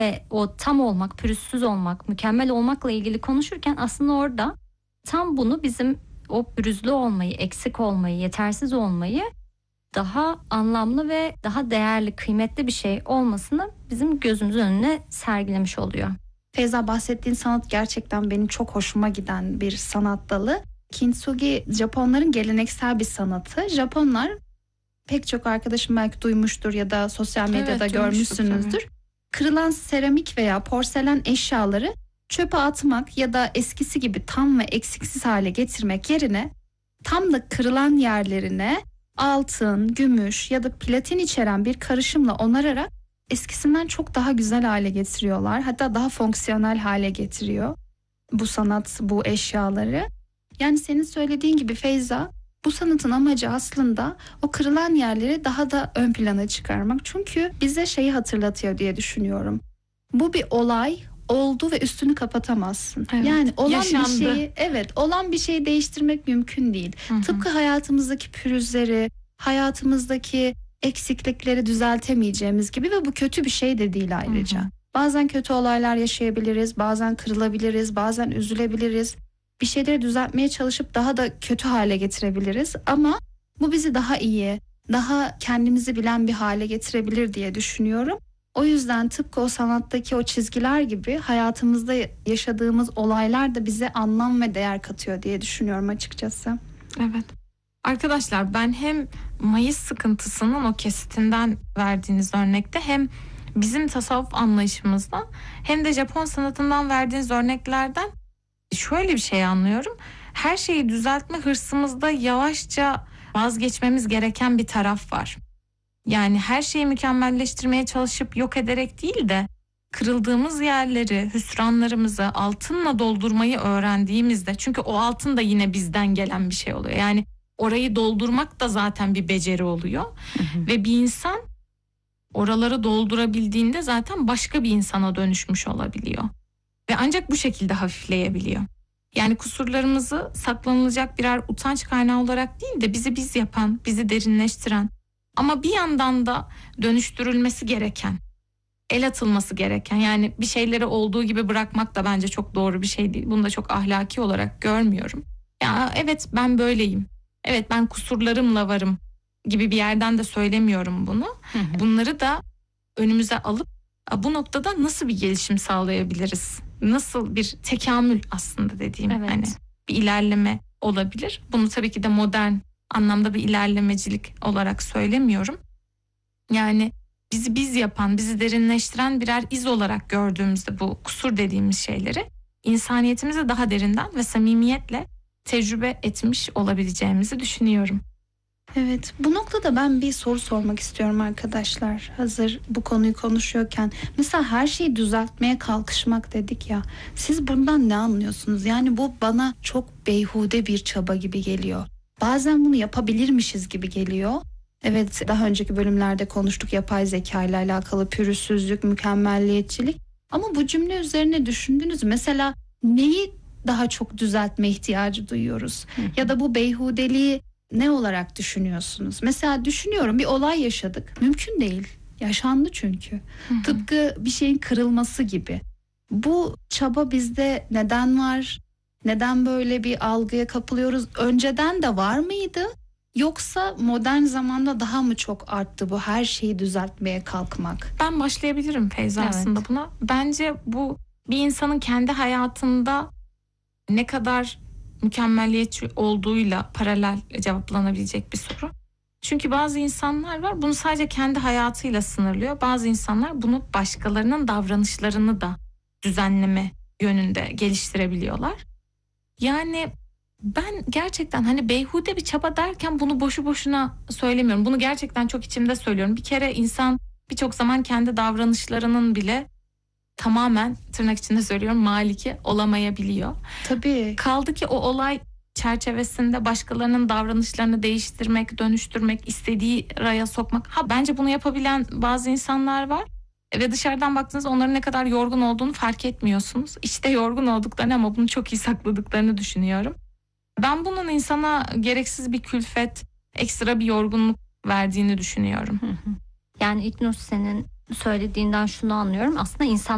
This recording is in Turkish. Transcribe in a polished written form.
ve o tam olmak, pürüzsüz olmak, mükemmel olmakla ilgili konuşurken aslında orada tam bunu bizim o pürüzlü olmayı, eksik olmayı, yetersiz olmayı daha anlamlı ve daha değerli, kıymetli bir şey olmasını bizim gözümüzün önüne sergilemiş oluyor. Feyza, bahsettiğin sanat gerçekten benim çok hoşuma giden bir sanat dalı. Kintsugi Japonların geleneksel bir sanatı. Japonlar, pek çok arkadaşım belki duymuştur ya da sosyal medyada görmüşsünüzdür. Kırılan seramik veya porselen eşyaları çöpe atmak ya da eskisi gibi tam ve eksiksiz hale getirmek yerine tam da kırılan yerlerine altın, gümüş ya da platin içeren bir karışımla onararak eskisinden çok daha güzel hale getiriyorlar. Hatta daha fonksiyonel hale getiriyor bu sanat, bu eşyaları. Yani senin söylediğin gibi Feyza, bu sanatın amacı aslında o kırılan yerleri daha da ön plana çıkarmak. Çünkü bize şeyi hatırlatıyor diye düşünüyorum. Bu bir olay oldu ve üstünü kapatamazsın. Evet, yani olan yaşandı. bir şeyi, olan bir şeyi değiştirmek mümkün değil. Hı-hı. Tıpkı hayatımızdaki pürüzleri, hayatımızdaki eksiklikleri düzeltemeyeceğimiz gibi ve bu kötü bir şey de değil ayrıca. Hı-hı. Bazen kötü olaylar yaşayabiliriz, bazen kırılabiliriz, bazen üzülebiliriz. Bir şeyleri düzeltmeye çalışıp daha da kötü hale getirebiliriz ama bu bizi daha iyi, daha kendimizi bilen bir hale getirebilir diye düşünüyorum. O yüzden tıpkı o sanattaki o çizgiler gibi hayatımızda yaşadığımız olaylar da bize anlam ve değer katıyor diye düşünüyorum açıkçası. Evet. Arkadaşlar, ben hem Mayıs sıkıntısının o kesitinden verdiğiniz örnekte hem bizim tasavvuf anlayışımızda hem de Japon sanatından verdiğiniz örneklerden şöyle bir şey anlıyorum. Her şeyi düzeltme hırsımızda yavaşça vazgeçmemiz gereken bir taraf var. Yani her şeyi mükemmelleştirmeye çalışıp yok ederek değil de kırıldığımız yerleri, hüsranlarımızı altınla doldurmayı öğrendiğimizde, çünkü o altın da yine bizden gelen bir şey oluyor. Yani orayı doldurmak da zaten bir beceri oluyor. Ve bir insan oraları doldurabildiğinde zaten başka bir insana dönüşmüş olabiliyor. Ve ancak bu şekilde hafifleyebiliyor. Yani kusurlarımızı saklanılacak birer utanç kaynağı olarak değil de bizi biz yapan, bizi derinleştiren ama bir yandan da dönüştürülmesi gereken, el atılması gereken, yani bir şeyleri olduğu gibi bırakmak da bence çok doğru bir şey değil. Bunu da çok ahlaki olarak görmüyorum. Ya evet, ben böyleyim. Evet, ben kusurlarımla varım gibi bir yerden de söylemiyorum bunu. Bunları da önümüze alıp bu noktada nasıl bir gelişim sağlayabiliriz? Nasıl bir tekamül aslında dediğim, Evet. hani bir ilerleme olabilir. Bunu tabii ki de modern anlamda bir ilerlemecilik olarak söylemiyorum. Yani bizi biz yapan, bizi derinleştiren birer iz olarak gördüğümüzde bu kusur dediğimiz şeyleri insaniyetimizi daha derinden ve samimiyetle tecrübe etmiş olabileceğimizi düşünüyorum. Evet, bu noktada ben bir soru sormak istiyorum arkadaşlar. Hazır bu konuyu konuşuyorken. Mesela her şeyi düzeltmeye kalkışmak dedik ya. Siz bundan ne anlıyorsunuz? Yani bu bana çok beyhude bir çaba gibi geliyor. Bazen bunu yapabilirmişiz gibi geliyor. Evet, daha önceki bölümlerde konuştuk yapay zeka ile alakalı pürüzsüzlük, mükemmelliyetçilik. Ama bu cümle üzerine düşündünüz mü? Mesela neyi daha çok düzeltme ihtiyacı duyuyoruz? Ya da bu beyhudeliği ne olarak düşünüyorsunuz? Mesela düşünüyorum, bir olay yaşadık. Mümkün değil. Yaşandı çünkü. Tıpkı bir şeyin kırılması gibi. Bu çaba bizde neden var? Neden böyle bir algıya kapılıyoruz? Önceden de var mıydı? Yoksa modern zamanda daha mı çok arttı bu her şeyi düzeltmeye kalkmak? Ben başlayabilirim Feyza Evet. aslında buna. Bence bu bir insanın kendi hayatında ne kadar mükemmeliyetçi olduğuyla paralel cevaplanabilecek bir soru. Çünkü bazı insanlar var, bunu sadece kendi hayatıyla sınırlıyor. Bazı insanlar bunu başkalarının davranışlarını da düzenleme yönünde geliştirebiliyorlar. Yani ben gerçekten hani beyhude bir çaba derken bunu boşu boşuna söylemiyorum. Bunu gerçekten çok içimde söylüyorum. Bir kere insan birçok zaman kendi davranışlarının bile tamamen, tırnak içinde söylüyorum, maliki olamayabiliyor. Tabii. Kaldı ki o olay çerçevesinde başkalarının davranışlarını değiştirmek, dönüştürmek, istediği raya sokmak. Bence bunu yapabilen bazı insanlar var. Ve dışarıdan baktığınızda onların ne kadar yorgun olduğunu fark etmiyorsunuz. İşte yorgun olduklarını ama bunu çok iyi sakladıklarını düşünüyorum. Ben bunun insana gereksiz bir külfet, ekstra bir yorgunluk verdiğini düşünüyorum. Yani İlknur, senin söylediğinden şunu anlıyorum. Aslında insan